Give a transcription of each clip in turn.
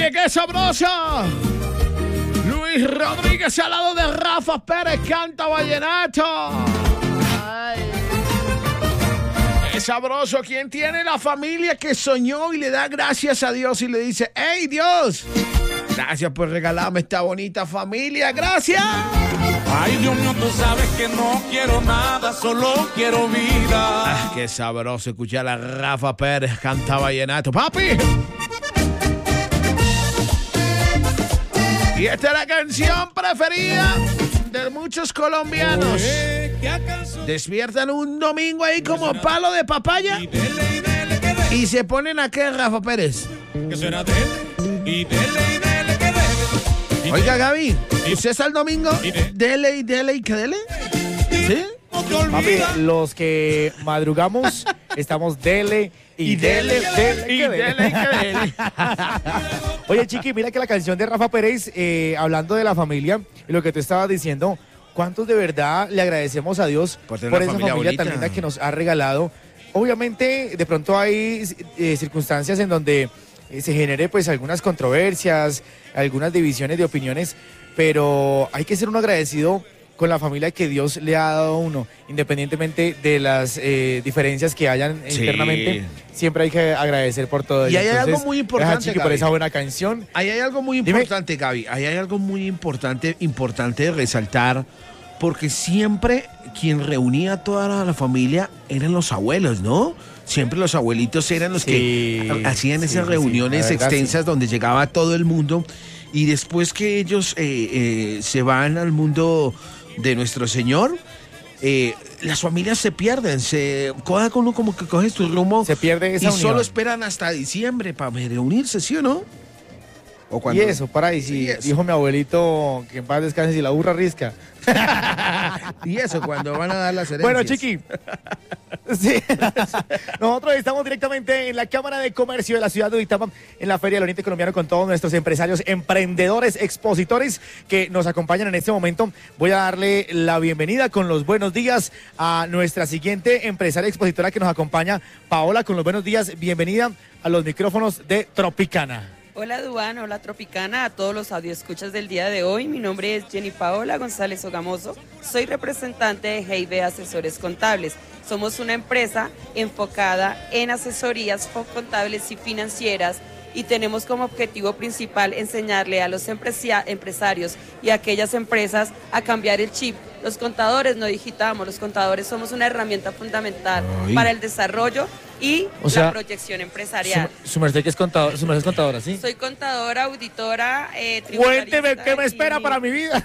Oye, qué sabroso. Luis Rodríguez al lado de Rafa Pérez canta vallenato. Ay. Qué sabroso. ¿Quién tiene la familia que soñó y le da gracias a Dios y le dice, hey Dios, gracias por regalarme esta bonita familia, gracias? Ay, Dios mío, tú sabes que no quiero nada, solo quiero vida. Qué sabroso escuchar a Rafa Pérez cantar vallenato, papi. Y esta es la canción preferida de muchos colombianos. Despiertan un domingo ahí como palo de papaya y se ponen a qué, Rafa Pérez. Que suena dele y dele que dele. Oiga, Gaby, ¿usted está el domingo? Dele y dele y que dele. ¿Sí? Papi, los que madrugamos estamos dele y dele y dele. Oye, Chiqui, mira que la canción de Rafa Pérez, hablando de la familia y lo que tú estabas diciendo, ¿cuántos de verdad le agradecemos a Dios por esa familia tan linda que nos ha regalado? Obviamente, de pronto hay circunstancias en donde se genere pues algunas controversias, algunas divisiones de opiniones, pero hay que ser uno agradecido con la familia que Dios le ha dado a uno, independientemente de las diferencias que hayan internamente, siempre hay que agradecer por todo. Y ahí hay algo muy importante, Chiqui, por esa buena canción. Ahí hay algo muy importante, Gaby, ahí hay algo muy importante de resaltar, porque siempre quien reunía a toda la familia eran los abuelos, ¿no? Siempre los abuelitos eran los que hacían esas reuniones extensas donde llegaba todo el mundo, y después que ellos se van al mundo de nuestro Señor, las familias se pierden, cada uno como que coge su rumbo, se pierde esa y unión. solo esperan hasta diciembre para reunirse, ¿sí o no? ¿O cuando? Y eso, para ahí, sí, dijo mi abuelito, que en paz descanse, si la burra risca. Y eso, cuando van a dar las herencias. Bueno, Chiqui, sí. Nosotros estamos directamente en la Cámara de Comercio de la ciudad de Uitama, en la Feria del Oriente Colombiano, con todos nuestros empresarios, emprendedores, expositores que nos acompañan en este momento. Voy a darle la bienvenida con los buenos días a nuestra siguiente empresaria expositora que nos acompaña, Paola, con los buenos días. Bienvenida a los micrófonos de Tropicana. Hola Duván, hola Tropicana, a todos los audioescuchas del día de hoy. Mi nombre es Jenny Paola González Ogamoso, soy representante de GIB Asesores Contables. Somos una empresa enfocada en asesorías contables y financieras y tenemos como objetivo principal enseñarle a los empresarios y a aquellas empresas a cambiar el chip. Los contadores no digitamos, los contadores somos una herramienta fundamental para el desarrollo y la proyección empresarial. Su merced que es contador, su merced es contadora, ¿sí? Soy contadora, auditora, Cuénteme qué me espera para mi vida.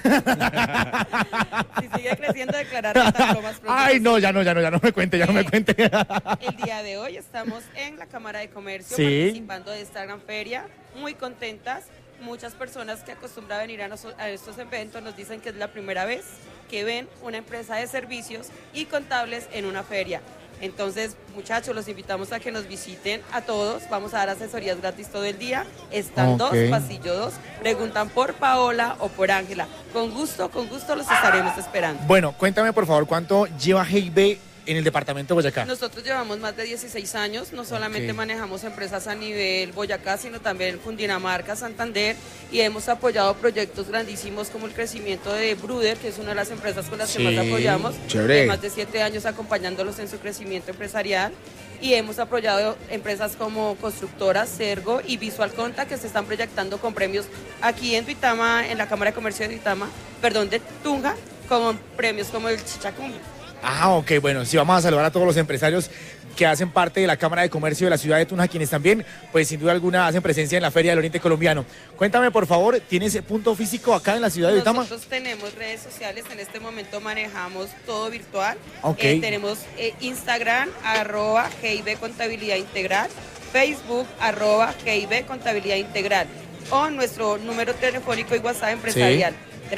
Si sigue creciendo, declarar lo más pronto. Ay, no, ya no me cuente, ya no me cuente. El día de hoy estamos en la Cámara de Comercio participando de esta gran feria, muy contentas. Muchas personas que acostumbran a venir a estos eventos nos dicen que es la primera vez que ven una empresa de servicios y contables en una feria. Entonces, muchachos, los invitamos a que nos visiten a todos. Vamos a dar asesorías gratis todo el día. Están 2, pasillo 2. Preguntan por Paola o por Ángela. Con gusto los estaremos esperando. Bueno, cuéntame por favor, ¿cuánto lleva GIB en el departamento de Boyacá? Nosotros llevamos más de 16 años, no solamente manejamos empresas a nivel Boyacá, sino también Cundinamarca, Santander, y hemos apoyado proyectos grandísimos como el crecimiento de Bruder, que es una de las empresas con las que más apoyamos, de más de 7 años acompañándolos en su crecimiento empresarial, y hemos apoyado empresas como Constructoras, Sergo y Visual Conta, que se están proyectando con premios aquí en Duitama, en la Cámara de Comercio de de Tunja, con premios como el Chichacumbi. Ah, ok, bueno, sí, vamos a saludar a todos los empresarios que hacen parte de la Cámara de Comercio de la ciudad de Tunja, quienes también, pues sin duda alguna, hacen presencia en la Feria del Oriente Colombiano. Cuéntame, por favor, ¿tienes punto físico acá en la ciudad de Uitama? Nosotros tenemos redes sociales, en este momento manejamos todo virtual. Tenemos Instagram, @GIB Contabilidad Integral, Facebook, @GIB Contabilidad Integral, o nuestro número telefónico y WhatsApp empresarial.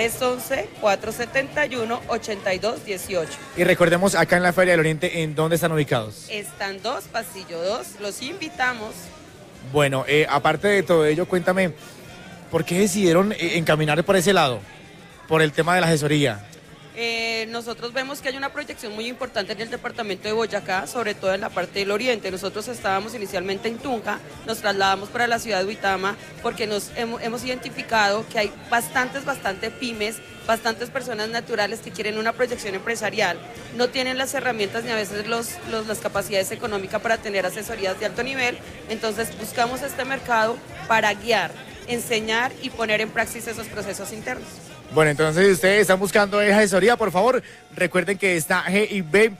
311-471-8218. Y recordemos, acá en la Feria del Oriente, ¿en dónde están ubicados? Están 2, pasillo 2, los invitamos. Bueno, aparte de todo ello, cuéntame, ¿por qué decidieron encaminar por ese lado? Por el tema de la asesoría. nosotros vemos que hay una proyección muy importante en el departamento de Boyacá, sobre todo en la parte del oriente. Nosotros estábamos inicialmente en Tunja, nos trasladamos para la ciudad de Uitama porque hemos identificado que hay bastantes pymes, bastantes personas naturales que quieren una proyección empresarial. No tienen las herramientas ni a veces las capacidades económicas para tener asesorías de alto nivel. Entonces buscamos este mercado para guiar, enseñar y poner en praxis esos procesos internos. Bueno, entonces si ustedes están buscando asesoría, por favor, recuerden que está G&B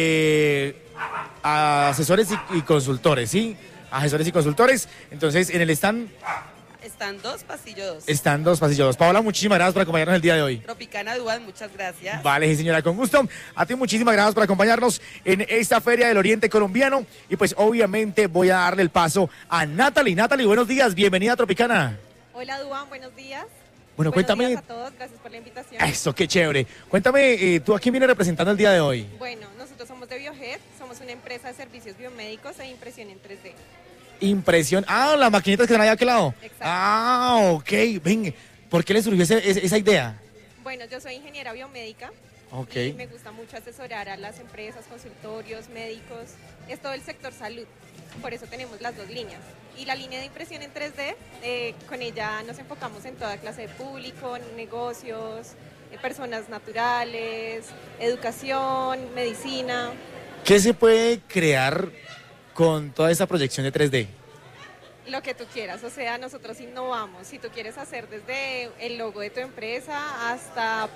asesores y consultores, ¿sí? Asesores y consultores. Entonces, en el stand... Están 2, pasillo 2. Están 2, pasillo 2. Paola, muchísimas gracias por acompañarnos el día de hoy. Tropicana Duan, muchas gracias. Vale, sí, señora, con gusto. A ti muchísimas gracias por acompañarnos en esta Feria del Oriente Colombiano. Y pues obviamente voy a darle el paso a Natalie. Natalie, buenos días, bienvenida a Tropicana. Hola Duan, buenos días. Bueno, cuéntame. Buenos días a todos, gracias por la invitación. Eso, qué chévere. Cuéntame, ¿tú a quién vienes representando el día de hoy? Bueno, nosotros somos de Biohead, somos una empresa de servicios biomédicos e impresión en 3D. Impresión. Ah, las maquinitas que están allá a aquel lado. Exacto. Ah, ok. Ven, ¿por qué le surgió esa idea? Bueno, yo soy ingeniera biomédica. Ok. Y me gusta mucho asesorar a las empresas, consultorios, médicos, es todo el sector salud. Por eso tenemos las 2 líneas. Y la línea de impresión en 3D, con ella nos enfocamos en toda clase de público, negocios, personas naturales, educación, medicina. ¿Qué se puede crear con toda esta proyección de 3D? Lo que tú quieras, o sea, nosotros innovamos. Si tú quieres hacer desde el logo de tu empresa hasta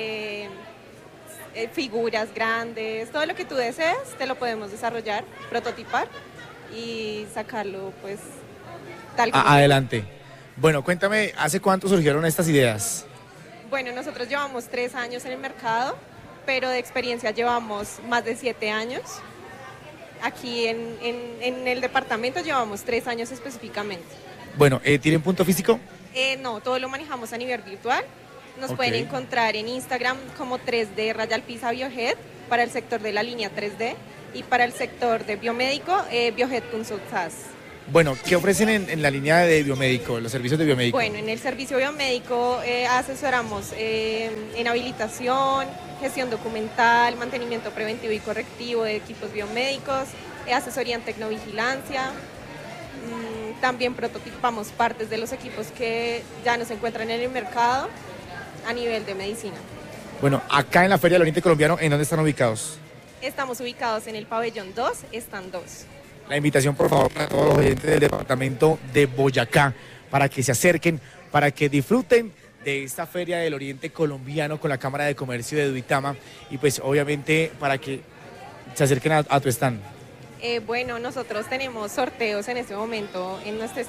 figuras grandes, todo lo que tú desees, te lo podemos desarrollar, prototipar y sacarlo pues tal como. Adelante. Bueno, cuéntame, ¿hace cuánto surgieron estas ideas? Bueno, nosotros llevamos 3 años en el mercado, pero de experiencia llevamos más de 7 años. Aquí en el departamento llevamos 3 años específicamente. Bueno, ¿tienen punto físico? No, todo lo manejamos a nivel virtual. Nos Ok. pueden encontrar en Instagram como 3D _ Biohead para el sector de la línea 3D y para el sector de biomédico, biohead.sas. Bueno, ¿qué ofrecen en la línea de biomédico, los servicios de biomédico? Bueno, en el servicio biomédico asesoramos en habilitación, gestión documental, mantenimiento preventivo y correctivo de equipos biomédicos, asesoría en tecnovigilancia. También prototipamos partes de los equipos que ya no se encuentran en el mercado a nivel de medicina. Bueno, acá en la Feria del Oriente Colombiano, ¿en dónde están ubicados? Estamos ubicados en el pabellón 2, stand 2. La invitación, por favor, para todos los oyentes del departamento de Boyacá, para que se acerquen, para que disfruten de esta Feria del Oriente Colombiano con la Cámara de Comercio de Duitama y pues obviamente para que se acerquen a tu stand. Bueno, nosotros tenemos sorteos en este momento en